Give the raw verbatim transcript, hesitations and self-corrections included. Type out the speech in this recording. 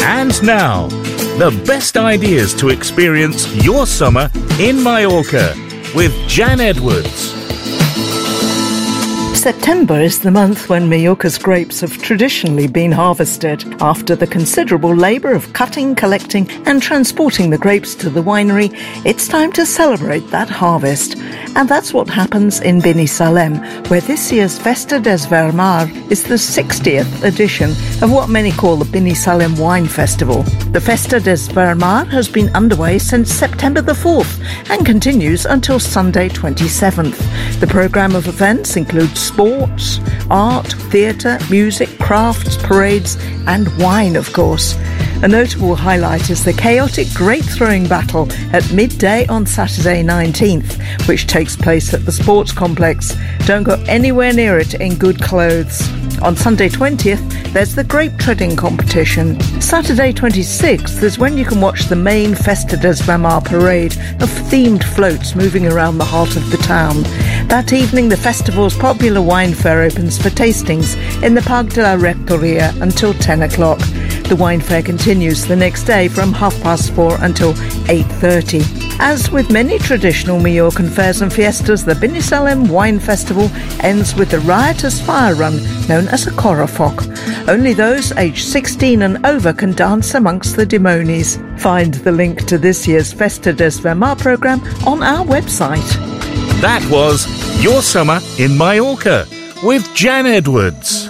And now, the best ideas to experience your summer in Mallorca with Jan Edwards. September is the month when Mallorca's grapes have traditionally been harvested. After the considerable labour of cutting, collecting and transporting the grapes to the winery, it's time to celebrate that harvest. And that's what happens in Binissalem, where this year's Festa des Vermars is the sixtieth edition of what many call the Binissalem Wine Festival. The Festa des Vermars has been underway since September the fourth and continues until Sunday twenty-seventh. The programme of events includes sports, art, theatre, music, crafts, parades and wine, of course. A notable highlight is the chaotic grape throwing battle at midday on Saturday nineteenth, which takes place at the sports complex. Don't go anywhere near it in good clothes. On Sunday twentieth, there's the grape treading competition. Saturday twenty-sixth is when you can watch the main Festa des Vermars parade of themed floats moving around the heart of the town. That evening, the festival's popular wine fair opens for tastings in the Parc de la Rectoria until ten o'clock. The wine fair continues the next day from half past four until eight thirty. As with many traditional Mallorcan fairs and fiestas, the Binissalem Wine Festival ends with a riotous fire run known as a Correfoc. Only those aged sixteen and over can dance amongst the demonies. Find the link to this year's Festa des Vermars programme on our website. That was Your Summer in Mallorca with Jan Edwards.